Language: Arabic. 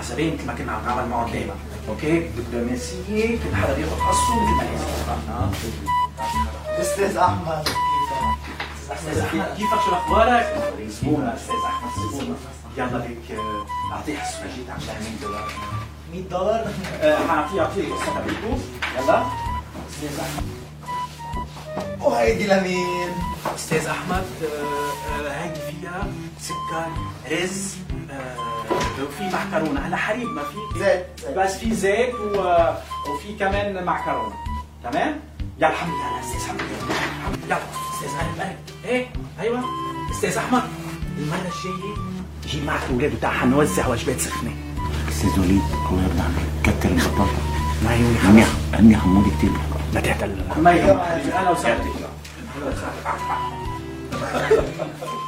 زباين مثل ما كنا عم نتعامل معهم دائما. اوكي دبلوماسيه، كل حدا بياخذ حصه مثل ما لازم. استاذ احمد استاذ احمد كيفك؟ شو اخبارك؟ زبون استاذ احمد زبون. يلا هيك اعطيه حصه جيت عم $100. $100 حنعطيه قصه تبعته. يلا استاذ احمد. وهيدي لمين؟ استاذ احمد هيدي فيها سكر، رز، وفي معكرونه. هلا حليب ما في زيت، بس في زيت وفي كمان معكرونه. تمام؟ يلا الحمد لله استاذ حمد لله. يلا استاذ قرب ايه ايوه استاذ احمد، المره الجايه جيب معك الاولاد وتعال حنوزع وجبات سخنه. استاذ وليد هو يا ابن عمي كتر البطاطا. ما هي عندي حمودي كتير. لا تحتل. ما يهمك حبيبي، انا وسعتك.